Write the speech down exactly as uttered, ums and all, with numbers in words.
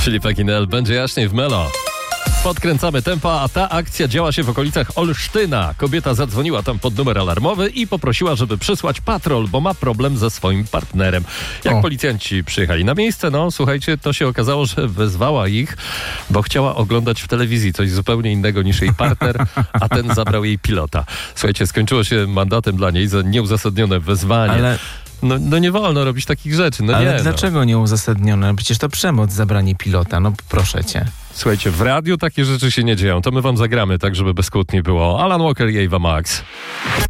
Filip Akinel, będzie jaśniej w Melo. Podkręcamy tempa, a ta akcja działa się w okolicach Olsztyna. Kobieta zadzwoniła tam pod numer alarmowy i poprosiła, żeby przysłać patrol, bo ma problem ze swoim partnerem. Jak o. policjanci przyjechali na miejsce, no słuchajcie, to się okazało, że wezwała ich, bo chciała oglądać w telewizji coś zupełnie innego niż jej partner, a ten zabrał jej pilota. Słuchajcie, skończyło się mandatem dla niej za nieuzasadnione wezwanie. Ale... No, no nie wolno robić takich rzeczy, no Ale nie. dlaczego no. nieuzasadnione? Przecież to przemoc, zabranie pilota, no proszę cię. Słuchajcie, w radiu takie rzeczy się nie dzieją, to my wam zagramy tak, żeby bez kłótni było. Alan Walker i Ava Max.